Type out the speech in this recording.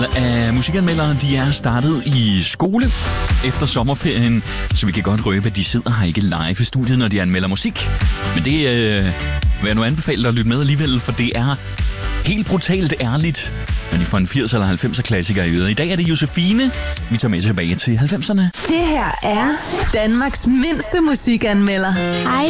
Af musikanmeldere, de er startet i skole efter sommerferien, så vi kan godt røbe, at de sidder her ikke live i studiet, når de anmelder musik. Men det vil jeg nu anbefale dig at lytte med alligevel, for det er helt brutalt ærligt, når de får en 80'er eller 90'er klassiker i øret. I dag er det Josefine, vi tager med tilbage til 90'erne. Det her er Danmarks mindste musikanmelder. Hej,